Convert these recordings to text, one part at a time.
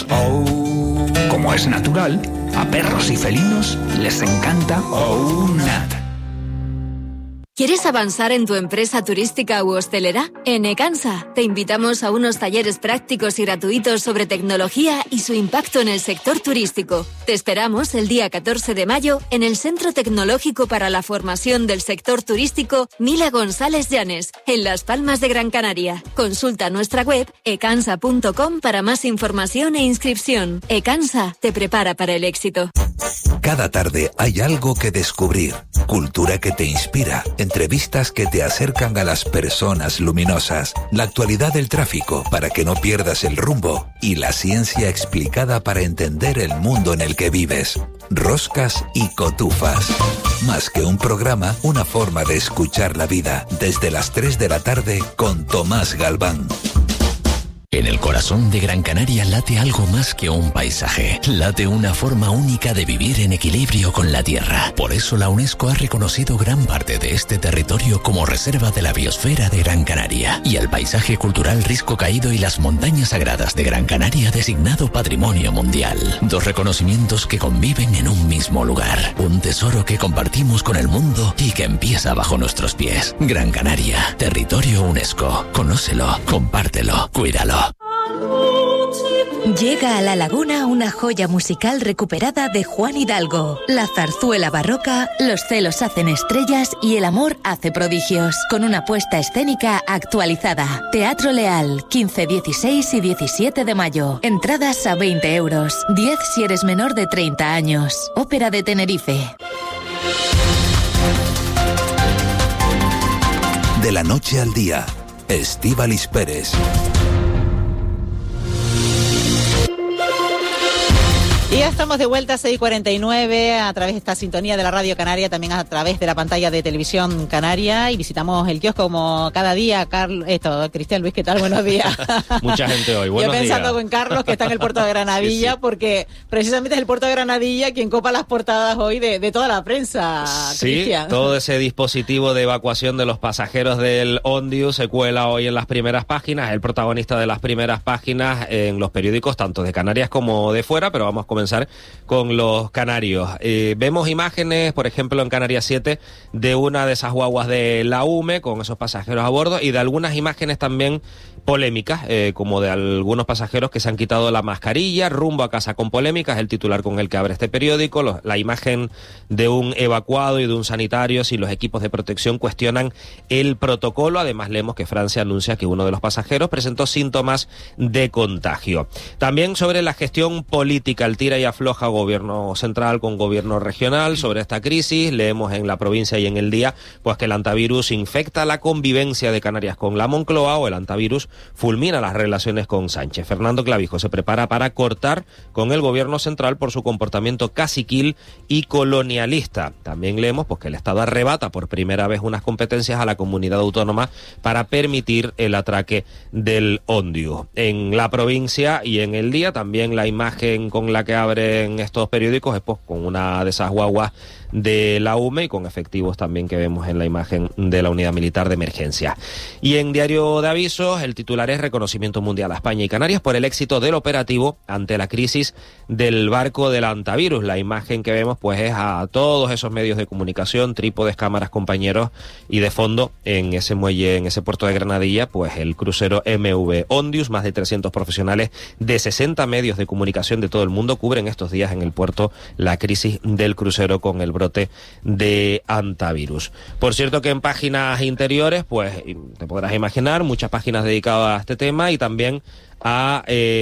Oh. Como es natural, a perros y felinos les encanta OUNAT. ¿Quieres avanzar en tu empresa turística u hostelera? En Ecansa te invitamos a unos talleres prácticos y gratuitos sobre tecnología y su impacto en el sector turístico. Te esperamos el día 14 de mayo en el Centro Tecnológico para la Formación del Sector Turístico Mila González Llanes, en Las Palmas de Gran Canaria. Consulta nuestra web ecansa.com para más información e inscripción. Ecansa te prepara para el éxito. Cada tarde hay algo que descubrir, cultura que te inspira, entrevistas que te acercan a las personas luminosas, la actualidad del tráfico para que no pierdas el rumbo y la ciencia explicada para entender el mundo en el que vives. Roscas y cotufas. Más que un programa, una forma de escuchar la vida. Desde las 3 de la tarde con Tomás Galván. En el corazón de Gran Canaria late algo más que un paisaje. Late una forma única de vivir en equilibrio con la tierra. Por eso la UNESCO ha reconocido gran parte de este territorio como reserva de la biosfera de Gran Canaria. Y el paisaje cultural Risco Caído y las montañas sagradas de Gran Canaria designado Patrimonio Mundial. Dos reconocimientos que conviven en un mismo lugar. Un tesoro que compartimos con el mundo y que empieza bajo nuestros pies. Gran Canaria, territorio UNESCO. Conócelo, compártelo, cuídalo. Llega a La Laguna una joya musical recuperada de Juan Hidalgo. La zarzuela barroca, Los celos hacen estrellas y El amor hace prodigios. Con una puesta escénica actualizada. Teatro Leal, 15, 16 y 17 de mayo. Entradas a 20 euros. 10 si eres menor de 30 años. Ópera de Tenerife. De la noche al día, Estíbaliz Pérez. Y ya estamos de vuelta a 6:49 a través de esta sintonía de la Radio Canaria, también a través de la pantalla de Televisión Canaria, y visitamos el kiosco como cada día. Cristian Luis, ¿qué tal? Buenos días. Mucha gente hoy, buenos días. Yo pensando en Carlos, que está en el puerto de Granadilla, sí. Porque precisamente es el puerto de Granadilla quien copa las portadas hoy de toda la prensa, sí, Cristian. Todo ese dispositivo de evacuación de los pasajeros del Ondius se cuela hoy en las primeras páginas, el protagonista de las primeras páginas en los periódicos, tanto de Canarias como de fuera, pero vamos a comenzar con los canarios. Vemos imágenes, por ejemplo, en Canarias 7, de una de esas guaguas de la UME, con esos pasajeros a bordo, y de algunas imágenes también polémicas, como de algunos pasajeros que se han quitado la mascarilla, rumbo a casa con polémicas, el titular con el que abre este periódico, la imagen de un evacuado y de un sanitario, si los equipos de protección cuestionan el protocolo. Además leemos que Francia anuncia que uno de los pasajeros presentó síntomas de contagio. También sobre la gestión política, el tira y afloja gobierno central con gobierno regional sobre esta crisis. Leemos en La Provincia y en El Día pues que el antivirus infecta la convivencia de Canarias con la Moncloa, o el antivirus fulmina las relaciones con Sánchez. Fernando Clavijo se prepara para cortar con el gobierno central por su comportamiento caciquil y colonialista. También leemos pues que el Estado arrebata por primera vez unas competencias a la comunidad autónoma para permitir el atraque del Ondius. En La Provincia y en El Día también la imagen con la que abren estos periódicos es pues con una de esas guaguas de la UME y con efectivos también que vemos en la imagen de la unidad militar de emergencia. Y en Diario de Avisos el titular es reconocimiento mundial a España y Canarias por el éxito del operativo ante la crisis del barco del antivirus. La imagen que vemos pues es a todos esos medios de comunicación, trípodes, cámaras, compañeros, y de fondo en ese muelle, en ese puerto de Granadilla, pues el crucero MV Ondius. Más de 300 profesionales de 60 medios de comunicación de todo el mundo cubren estos días en el puerto la crisis del crucero con el brote de antivirus. Por cierto que en páginas interiores, pues te podrás imaginar, muchas páginas dedicadas a este tema y también a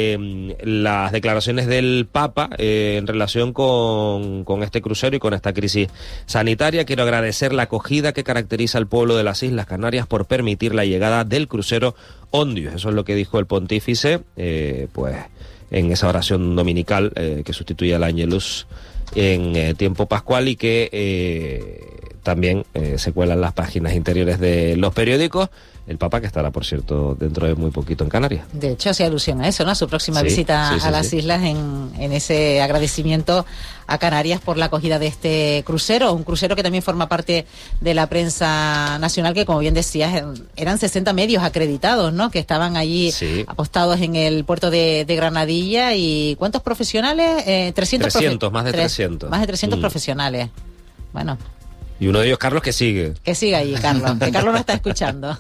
las declaraciones del Papa en relación con este crucero y con esta crisis sanitaria. Quiero agradecer la acogida que caracteriza al pueblo de las Islas Canarias por permitir la llegada del crucero Ondius. Eso es lo que dijo el pontífice, pues en esa oración dominical que sustituye al Ángelus en tiempo pascual, y que también se cuelan las páginas interiores de los periódicos. el Papa, que estará, por cierto, dentro de muy poquito en Canarias. De hecho, hacía alusión a eso, ¿no? A su próxima visita a las islas en ese agradecimiento a Canarias por la acogida de este crucero, un crucero que también forma parte de la prensa nacional, que como bien decías, eran 60 medios acreditados, ¿no? Que estaban allí apostados en el puerto de Granadilla. ¿Y cuántos profesionales? 300, más de 300. Más de 300 profesionales. Bueno. Y uno de ellos, Carlos, que sigue. Que siga allí, Carlos. Que Carlos no está escuchando.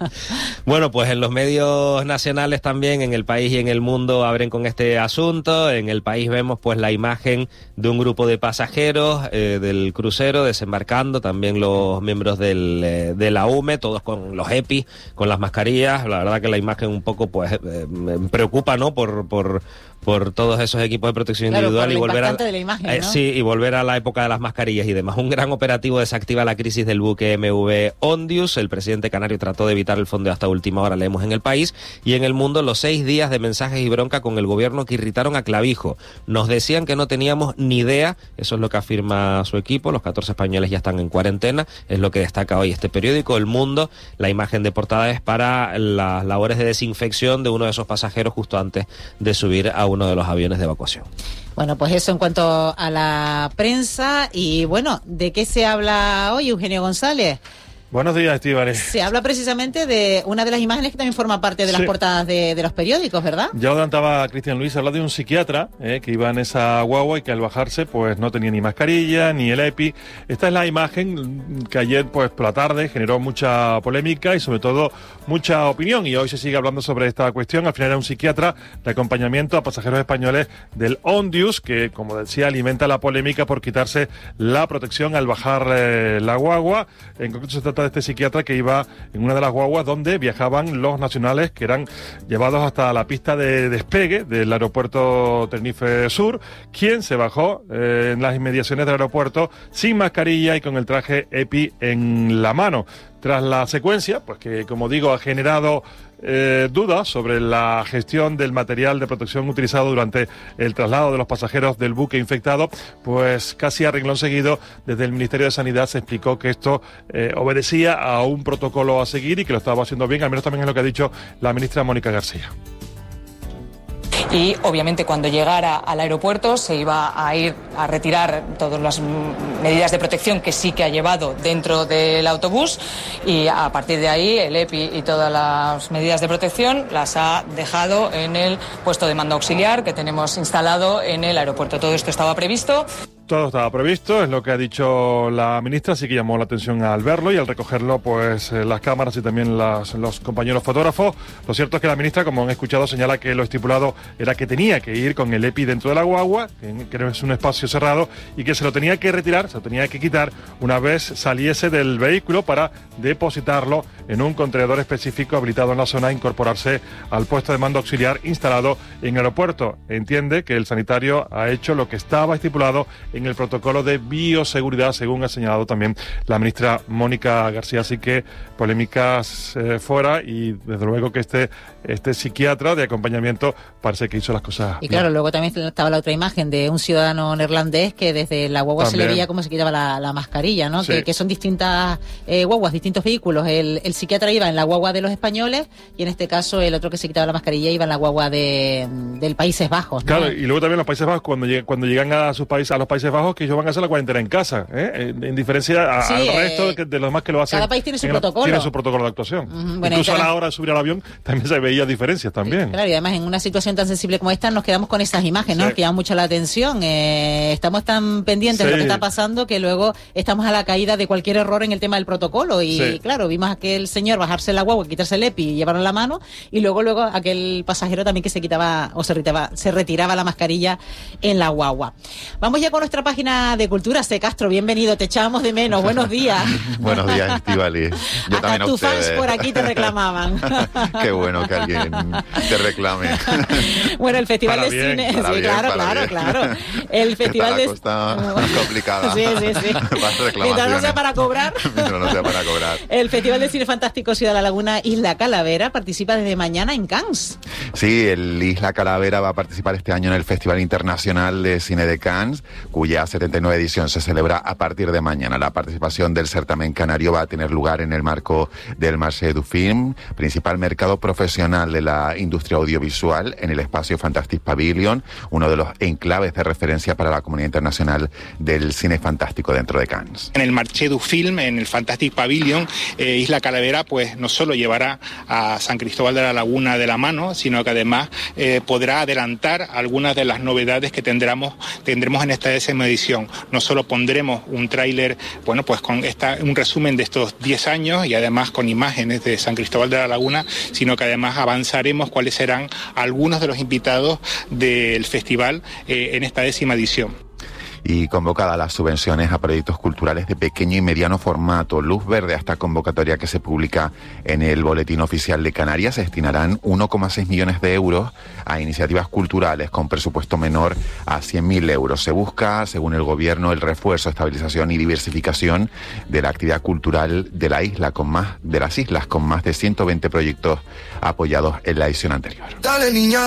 Bueno, pues en los medios nacionales también, en el país y en el mundo, abren con este asunto. En el país vemos pues la imagen de un grupo de pasajeros del crucero desembarcando, también los miembros de la UME, todos con los EPI, con las mascarillas. La verdad que la imagen un poco pues me preocupa, ¿no? Por todos esos equipos de protección individual y volver de la imagen, ¿no? Sí, y volver a la época de las mascarillas y demás. Un gran operativo desactiva la crisis del buque MV Ondius. El presidente canario trató de evitar el fondeo hasta última hora, leemos en El País. Y en El Mundo, los 6 días de mensajes y bronca con el gobierno que irritaron a Clavijo. Nos decían que no teníamos ni idea, eso es lo que afirma su equipo. Los 14 españoles ya están en cuarentena, es lo que destaca hoy este periódico, El Mundo. La imagen de portada es para las labores de desinfección de uno de esos pasajeros justo antes de subir a uno de los aviones de evacuación. Bueno, pues eso en cuanto a la prensa. Y bueno, ¿de qué se habla hoy, Eugenio González? Buenos días, Estíbaliz. Se habla precisamente de una de las imágenes que también forma parte de las portadas de los periódicos, ¿verdad? Ya adelantaba Cristian Luis, habla de un psiquiatra que iba en esa guagua y que al bajarse pues no tenía ni mascarilla ni el EPI. Esta es la imagen que ayer pues por la tarde generó mucha polémica y sobre todo mucha opinión, y hoy se sigue hablando sobre esta cuestión. Al final era un psiquiatra de acompañamiento a pasajeros españoles del Ondius, que como decía alimenta la polémica por quitarse la protección al bajar la guagua. En concreto se trata de este psiquiatra que iba en una de las guaguas donde viajaban los nacionales que eran llevados hasta la pista de despegue del aeropuerto Tenerife Sur, quien se bajó en las inmediaciones del aeropuerto sin mascarilla y con el traje EPI en la mano. Tras la secuencia, pues que como digo ha generado dudas sobre la gestión del material de protección utilizado durante el traslado de los pasajeros del buque infectado, pues casi a renglón seguido desde el Ministerio de Sanidad se explicó que esto obedecía a un protocolo a seguir y que lo estaba haciendo bien, al menos también es lo que ha dicho la ministra Mónica García. Y obviamente cuando llegara al aeropuerto se iba a ir a retirar todas las medidas de protección que sí que ha llevado dentro del autobús, y a partir de ahí el EPI y todas las medidas de protección las ha dejado en el puesto de mando auxiliar que tenemos instalado en el aeropuerto. Todo esto estaba previsto. Todo estaba previsto, es lo que ha dicho la ministra, así que llamó la atención al verlo y al recogerlo pues las cámaras y también los compañeros fotógrafos. Lo cierto es que la ministra, como han escuchado, señala que lo estipulado era que tenía que ir con el EPI dentro de la guagua, que no es un espacio cerrado, y que se lo tenía que retirar, se lo tenía que quitar una vez saliese del vehículo para depositarlo en un contenedor específico habilitado en la zona e incorporarse al puesto de mando auxiliar instalado en el aeropuerto. Entiende que el sanitario ha hecho lo que estaba estipulado en el protocolo de bioseguridad, según ha señalado también la ministra Mónica García. Así que polémicas fuera, y desde luego que este psiquiatra de acompañamiento parece que hizo las cosas y bien. Claro, luego también estaba la otra imagen de un ciudadano neerlandés que desde la guagua también se le veía cómo se quitaba la mascarilla, ¿no? Sí. Que son distintas guaguas, distintos vehículos. El psiquiatra iba en la guagua de los españoles y en este caso el otro que se quitaba la mascarilla iba en la guagua del Países Bajos, ¿no? Claro, y luego también los Países Bajos cuando llegan a sus países, a los Países Bajos, que ellos van a hacer la cuarentena en casa, en diferencia al resto de los demás que lo hacen. Cada país tiene su protocolo. Tiene su protocolo de actuación. Bueno, incluso a la hora de subir al avión también se veía diferencias también. Claro, y además en una situación tan sensible como esta nos quedamos con esas imágenes, ¿no? Que llaman mucho la atención. Estamos tan pendientes de lo que está pasando que luego estamos a la caída de cualquier error en el tema del protocolo. Y claro, vimos a aquel señor bajarse la guagua, quitarse el EPI y llevarlo en la mano, y luego aquel pasajero también que se quitaba o se retiraba la mascarilla en la guagua. Vamos ya con nuestra página de cultura. C. Castro, bienvenido, te echábamos de menos. Buenos días. Buenos días, Estíbaliz. Yo hasta tus fans por aquí te reclamaban. Qué bueno que alguien te reclame. Bueno, el Festival de Cine... Sí, claro. El Festival de... Está complicada. Sí. Mientras no sea para cobrar. El Festival de Cine Fantástico Ciudad de la Laguna Isla Calavera participa desde mañana en Cannes. Sí, el Isla Calavera va a participar este año en el Festival Internacional de Cine de Cannes, cuya cuya 79 edición se celebra a partir de mañana. La participación del certamen canario va a tener lugar en el marco del Marché du Film, principal mercado profesional de la industria audiovisual, en el espacio Fantastic Pavilion, uno de los enclaves de referencia para la comunidad internacional del cine fantástico dentro de Cannes. En el Marché du Film, en el Fantastic Pavilion, Isla Calavera pues no solo llevará a San Cristóbal de la Laguna de la mano, sino que además podrá adelantar algunas de las novedades que tendremos en esta 10ª edición. No solo pondremos un tráiler, bueno, pues con un resumen de estos 10 años y además con imágenes de San Cristóbal de la Laguna, sino que además avanzaremos cuáles serán algunos de los invitados del festival en esta 10ª edición. Y convocada las subvenciones a proyectos culturales de pequeño y mediano formato. Luz verde a esta convocatoria que se publica en el Boletín Oficial de Canarias. Se destinarán 1,6 millones de euros a iniciativas culturales con presupuesto menor a 100.000 euros. Se busca, según el Gobierno, el refuerzo, estabilización y diversificación de la actividad cultural de la isla, de las islas, con más de 120 proyectos apoyados en la edición anterior. Dale, niña.